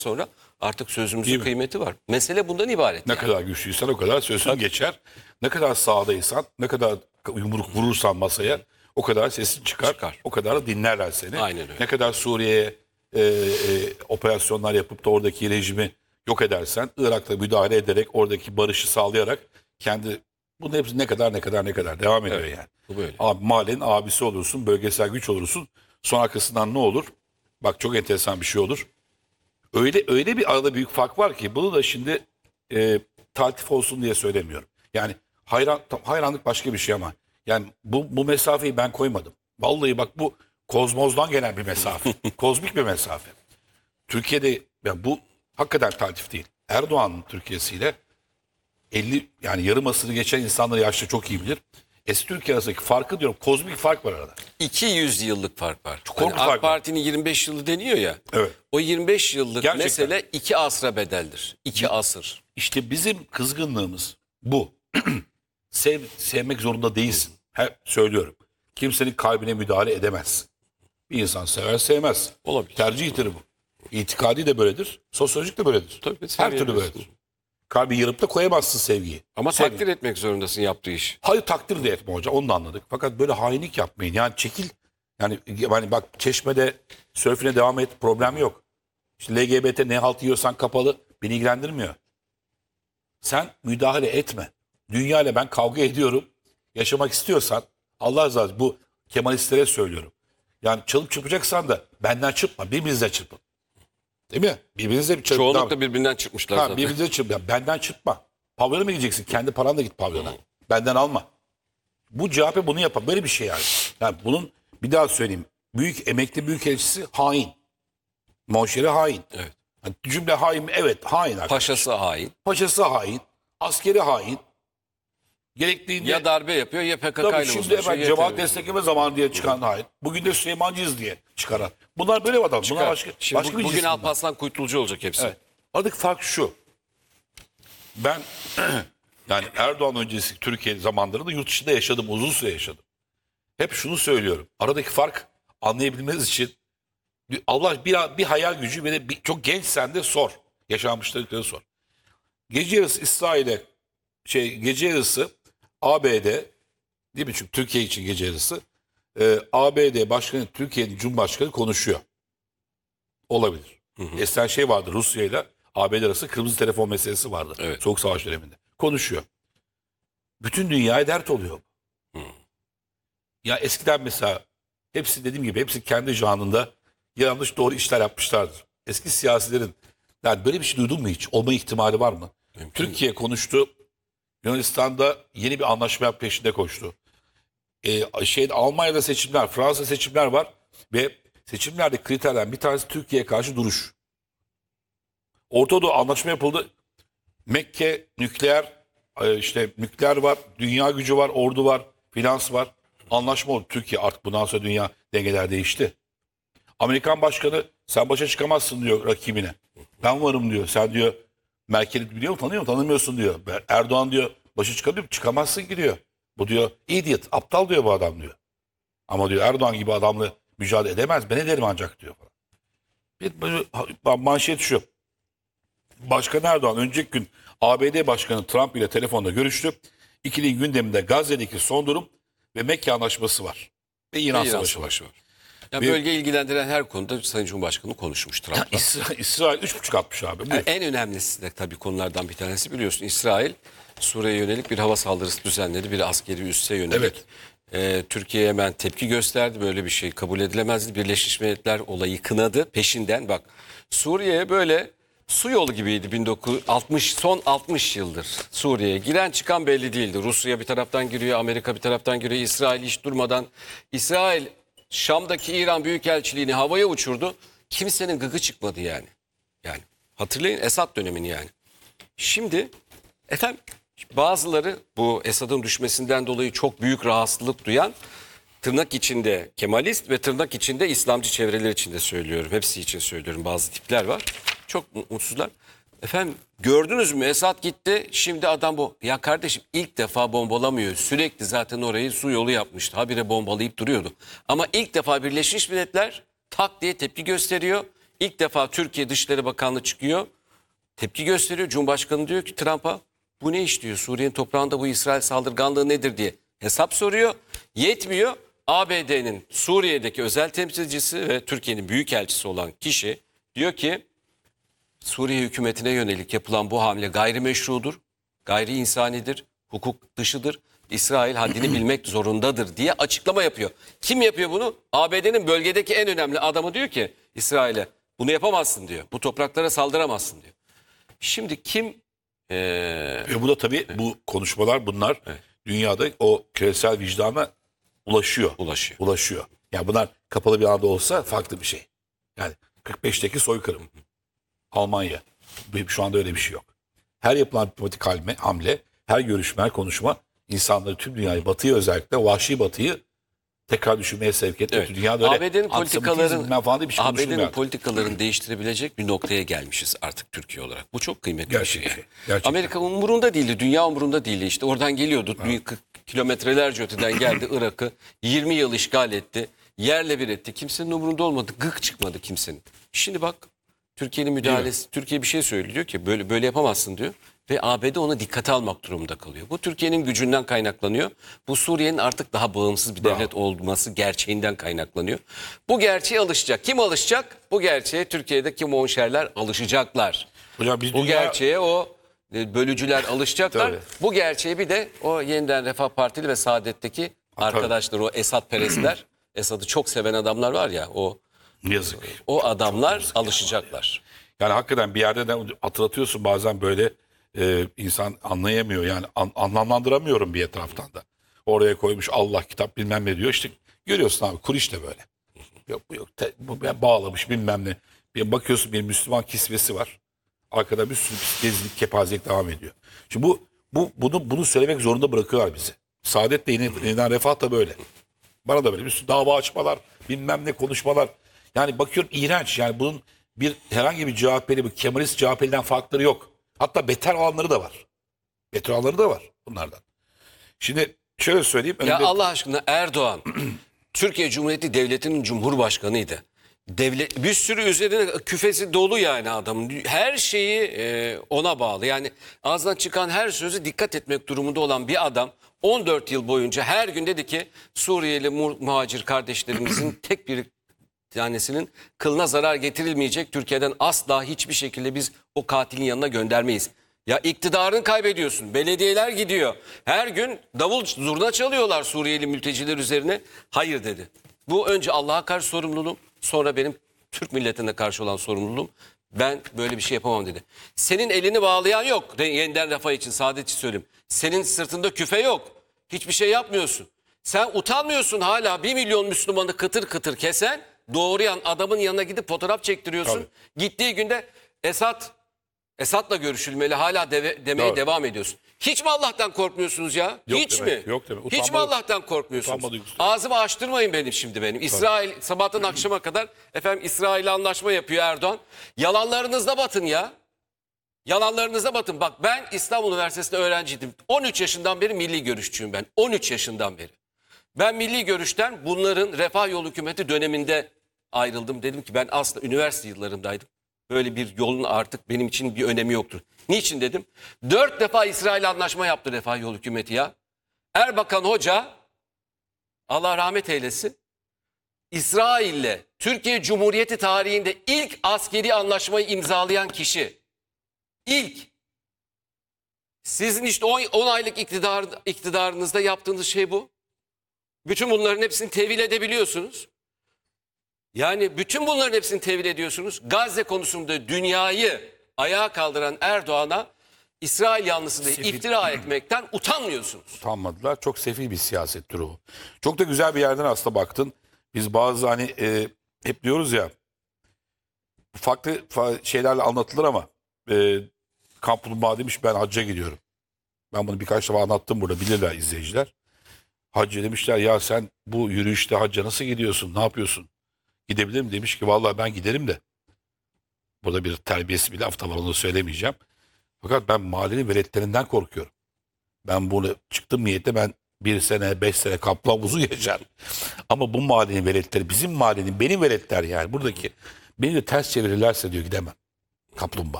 sonra artık Değil sözümüzün mi? kıymeti var. Mesele bundan ibaret. Ne yani. kadar güçlüysen o kadar sözün geçer. Ne kadar sağdaysan, ne kadar yumruk vurursan masaya o kadar sesin çıkar. Çıkar. O kadar da dinlerler seni. Aynen öyle. Ne kadar Suriye'ye operasyonlar yapıp da oradaki rejimi yok edersen, Irak'ta müdahale ederek oradaki barışı sağlayarak kendi bunun hepsi ne kadar devam ediyor yani. Bu böyle. Abi, mahallenin abisi olursun, bölgesel güç olursun. Son arkasından ne olur? Bak çok enteresan bir şey olur. Öyle bir arada büyük fark var ki bunu da şimdi taltif olsun diye söylemiyorum. Yani hayranlık başka bir şey ama yani bu mesafeyi ben koymadım. Vallahi bak bu kozmozdan gelen bir mesafe. Kozmik bir mesafe. Türkiye'de yani bu hakikaten taltif değil. Erdoğan'ın Türkiye'siyle 50 yani yarım asırı geçen insanlar yaşta çok iyi bilir. Eski Türkiye arasındaki farkı diyorum kozmik fark var arada. 200 yıllık fark var. Çok korkunç Hani fark AK var. Parti'nin 25 yılı deniyor ya. Evet. O 25 yıllık Gerçekten. mesele 2 asra bedeldir. 2 asır. İşte bizim kızgınlığımız bu. Sevmek zorunda değilsin. Hep söylüyorum. Kimsenin kalbine müdahale edemezsin. Bir insan sever sevmez. Olabilir. Tercihtir bu. İtikadi de böyledir. Sosyolojik de böyledir. Tabii, Her türlü seviyebilirsin. böyledir. Kalbi yarıp da koyamazsın sevgiyi. Ama Sevgi. takdir etmek zorundasın yaptığı iş. Hayır takdir de etme hocam. Onu da anladık. Fakat böyle hainlik yapmayın. Yani çekil. Yani bak Çeşme'de sörfüne devam et. Problem yok. İşte LGBT ne halt yiyorsan kapalı. Beni ilgilendirmiyor. Sen müdahale etme. Dünya ile ben kavga ediyorum. Yaşamak istiyorsan Allah razı olsun bu Kemalistlere söylüyorum. Yani çalıp çırpacaksan da benden çırpma. Birbirinizle çırpın. Değil mi? Birbirinizle bir çırpın. Çoğunlukla birbirinden çıkmışlar Ha, zaten. birbirinize çırpın. Ya benden çırpma. Pavyona mı gideceksin? Kendi paranla git pavyona. Benden alma. Bu CHP bunu yapar. Böyle bir şey yani. Yani bunun bir daha söyleyeyim. Emekli büyükelçisi hain. Monşeri hain. Evet. Yani cümle hain mi? Evet hain. Arkadaşlar. Paşası hain. Paşası hain. Askeri hain. Gerektiğinde Ya darbe yapıyor ya PKK tabii ile şimdi uzlaşıyor. efendim yeter. cemaat destekleme zamanı diye çıkan hain. Bugün de Süleymancıyız diye çıkaran. Bunlar böyle adam. Bunlar başka, Şimdi başka bir bugün cisim bunlar. Alparslan Kuytulcu olacak hepsi. Evet. Aradaki fark şu. Ben yani Erdoğan öncesi Türkiye zamanlarında yurt dışında yaşadım. Uzun süre yaşadım. Hep şunu söylüyorum. Aradaki fark anlayabilmeniz için Allah bir hayal gücü ve de çok gençsen de sor. Yaşanmışlıkları sor. Gece yarısı İsrail'e gece yarısı ABD değil mi? Çünkü Türkiye için gece yarısı ABD Başkanı Türkiye'nin Cumhurbaşkanı konuşuyor. Olabilir. Eskiden şey vardı Rusya ile ABD arası kırmızı telefon meselesi vardı. Evet. Soğuk Savaş döneminde. Konuşuyor. Bütün dünyaya dert oluyor. Ya eskiden mesela hepsi dediğim gibi hepsi kendi janında yanlış doğru işler yapmışlardır. Eski siyasilerin yani böyle bir şey duydun mu hiç? Olma ihtimali var mı? Türkiye konuştu. Yunanistan'da yeni bir anlaşma peşinde koştu. Almanya'da seçimler, Fransa seçimler var ve seçimlerdeki kriterlerden bir tanesi Türkiye'ye karşı duruş. Orta Doğu anlaşma yapıldı. Mekke nükleer nükleer var, dünya gücü var, ordu var, finans var. Anlaşma oldu. Türkiye artık bundan sonra dünya dengeler değişti. Amerikan başkanı sen başa çıkamazsın diyor rakibine. Ben varım diyor. Sen diyor Merkel'i biliyor musun? Tanıyor musun? Tanımıyorsun diyor. Erdoğan diyor başa çıkamıyor. Çıkamazsın ki diyor. Bu diyor idiot, aptal diyor bu adam diyor. Ama diyor Erdoğan gibi adamla mücadele edemez. Ben ederim ancak diyor. Bir manşet şu. Başkan Erdoğan önceki gün ABD Başkanı Trump ile telefonda görüştü. İkilinin gündeminde Gazze'deki son durum ve Mekke Anlaşması var. Ve İran Savaşı var. Ya Bir- bölge ilgilendiren her konuda Sayın Cumhurbaşkanı konuşmuş Trump'la. İsrail 3,5 atmış abi. Buyur. En önemlisi de tabii konulardan bir tanesi biliyorsun. İsrail Suriye'ye yönelik bir hava saldırısı düzenledi. Bir askeri üsse yönelik. Türkiye hemen tepki gösterdi. Böyle bir şey kabul edilemezdi. Birleşmiş Milletler olayı kınadı. Peşinden bak Suriye'ye böyle su yolu gibiydi 1960 son 60 yıldır. Suriye'ye giren çıkan belli değildi. Rusya bir taraftan giriyor, Amerika bir taraftan giriyor. İsrail hiç durmadan İsrail Şam'daki İran Büyükelçiliğini havaya uçurdu. Kimsenin gıkı çıkmadı yani. Yani hatırlayın Esad dönemini yani. Şimdi efendim bazıları bu Esad'ın düşmesinden dolayı çok büyük rahatsızlık duyan tırnak içinde Kemalist ve tırnak içinde İslamcı çevreler içinde söylüyorum. Hepsi için söylüyorum. Bazı tipler var. Çok mutsuzlar. Efendim gördünüz mü Esad gitti şimdi adam bu. Ya kardeşim ilk defa bombalamıyor. Sürekli zaten orayı su yolu yapmıştı. Habire bombalayıp duruyordu. Ama ilk defa Birleşmiş Milletler tak diye tepki gösteriyor. İlk defa Türkiye Dışişleri Bakanlığı çıkıyor. Tepki gösteriyor. Cumhurbaşkanı diyor ki Trump'a bu ne iş diyor. Suriye'nin toprağında bu İsrail saldırganlığı nedir diye hesap soruyor. Yetmiyor. ABD'nin Suriye'deki özel temsilcisi ve Türkiye'nin büyükelçisi olan kişi diyor ki Suriye hükümetine yönelik yapılan bu hamle gayrimeşrudur, gayri insanidir, hukuk dışıdır. İsrail haddini bilmek zorundadır diye açıklama yapıyor. Kim yapıyor bunu? ABD'nin bölgedeki en önemli adamı diyor ki İsrail'e bunu yapamazsın diyor. Bu topraklara saldıramazsın diyor. Şimdi kim Ve bu da tabii bu konuşmalar bunlar dünyada o küresel vicdana ulaşıyor. Ulaşıyor. Yani bunlar kapalı bir alanda olsa farklı bir şey. Yani 45'teki soykırım. Almanya. Şu anda öyle bir şey yok. Her yapılan diplomatik hamle, her görüşme, her konuşma insanları, tüm dünyayı, Batı'yı özellikle, vahşi Batı'yı tekrar düşünmeye sevk etti. Evet. Dünyada öyle ABD'nin politikaların falan diye bir şey konuşulmuyor. ABD'nin politikalarını değiştirebilecek bir noktaya gelmişiz artık Türkiye olarak. Bu çok kıymetli bir şey. Gerçekten. Amerika umurunda değildi, dünya umurunda değildi. İşte oradan geliyordu. Kilometrelerce öteden geldi Irak'ı 20 yıl işgal etti. Yerle bir etti. Kimsenin umurunda olmadı. Gık çıkmadı kimsenin. Şimdi bak Türkiye'nin müdahalesi, Türkiye bir şey söylüyor diyor ki böyle yapamazsın diyor. Ve ABD ona dikkate almak durumunda kalıyor. Bu Türkiye'nin gücünden kaynaklanıyor. Bu Suriye'nin artık daha bağımsız bir devlet olması gerçeğinden kaynaklanıyor. Bu gerçeğe alışacak. Kim alışacak? Bu gerçeğe Türkiye'deki monşerler alışacaklar. Hocam biz Bu gerçeğe o bölücüler alışacaklar. Tabii. Bu gerçeğe bir de o yeniden Refah Partili ve Saadet'teki arkadaşlar, o Esad perestler, Esad'ı çok seven adamlar var ya, yazık. o adamlar alışacaklar. Yani hakikaten bir yerde de hatırlatıyorsun bazen böyle insan anlayamıyor. Yani anlamlandıramıyorum bir etraftan da. Oraya koymuş Allah kitap bilmem ne diyor. İşte görüyorsun abi kur işte böyle. Yok bu yok. Bu bağlamış bilmem ne. Bir bakıyorsun bir Müslüman kisvesi var. Arkada bir sürü gezilik kepazelik devam ediyor. Şimdi bunu söylemek zorunda bırakıyorlar bizi. Saadet de yeniden Refah da böyle. Bana da böyle bir sürü dava açmalar, bilmem ne konuşmalar. Yani bakıyorum iğrenç. Yani bunun herhangi bir CHP'li, bir Kemalist CHP'liden farkları yok. Hatta beter olanları da var. Beter olanları da var bunlardan. Şimdi şöyle söyleyeyim. Ya Allah aşkına Erdoğan Türkiye Cumhuriyeti Devleti'nin Cumhurbaşkanıydı. Bir sürü üzerine küfesi dolu yani adamın. Her şeyi ona bağlı. Yani ağzından çıkan her sözü dikkat etmek durumunda olan bir adam 14 yıl boyunca her gün dedi ki Suriyeli muhacir kardeşlerimizin tek bir tanesinin kılına zarar getirilmeyecek. Türkiye'den asla hiçbir şekilde biz o katilin yanına göndermeyiz. Ya iktidarını kaybediyorsun. Belediyeler gidiyor. Her gün davul zurna çalıyorlar Suriyeli mülteciler üzerine. Hayır dedi. Bu önce Allah'a karşı sorumluluğum, sonra benim Türk milletine karşı olan sorumluluğum. Ben böyle bir şey yapamam dedi. Senin elini bağlayan yok. Yeniden Refah için, Saadet için söyleyeyim. Senin sırtında küfe yok. Hiçbir şey yapmıyorsun. Sen utanmıyorsun hala 1 milyon Müslümanı kıtır kıtır kesen, doğrayan adamın yanına gidip fotoğraf çektiriyorsun. Tabii. Gittiği günde Esad'la görüşülmeli hala demeye Doğru. devam ediyorsun. Hiç mi Allah'tan korkmuyorsunuz ya? Yok Hiç demek, mi? yok demek. Hiç mi Utanma- Allah'tan korkmuyorsunuz? utanma duygusu. Ağzımı açtırmayın benim. İsrail sabahtan akşama kadar İsrail'le anlaşma yapıyor Erdoğan. Yalanlarınızda batın ya. Yalanlarınıza batın. Bak ben İstanbul Üniversitesi'nde öğrenciydim. 13 yaşından beri milli görüşçüyüm ben. 13 yaşından beri. Ben milli görüşten bunların Refah Yolu hükümeti döneminde ayrıldım. Dedim ki ben aslında üniversite yıllarımdaydım. Böyle bir yolun artık benim için bir önemi yoktur. Niçin dedim? 4 defa İsrail anlaşma yaptı Refah Yolu hükümeti ya. Erbakan Hoca, Allah rahmet eylesin, İsrail'le Türkiye Cumhuriyeti tarihinde ilk askeri anlaşmayı imzalayan kişi. İlk. Sizin işte 10 aylık iktidarınızda yaptığınız şey bu. Bütün bunların hepsini tevil edebiliyorsunuz. Yani bütün bunların hepsini tevil ediyorsunuz. Gazze konusunda dünyayı ayağa kaldıran Erdoğan'a İsrail yanlısı diye iftira etmekten utanmıyorsunuz. Utanmadılar. Çok sefil bir siyasettir o. Çok da güzel bir yerden aslında baktın. Biz bazı hep diyoruz ya farklı şeylerle anlatılır ama Kaplumbağa demiş ben hacca gidiyorum. Ben bunu birkaç defa anlattım burada bilirler izleyiciler. Hacca demişler ya sen bu yürüyüşte hacca nasıl gidiyorsun ne yapıyorsun? Gidebilir mi? Demiş ki vallahi ben giderim de. Burada bir terbiyesi bir laf da var onu söylemeyeceğim. Fakat ben mahallenin veletlerinden korkuyorum. Ben bunu çıktım niyette ben 1 sene 5 sene kaplan buzu yaşarım. Ama bu mahallenin veletleri bizim mahallenin benim veletler yani buradaki Beni de ters çevirirlerse diyor gidemem. Kaplumbağa.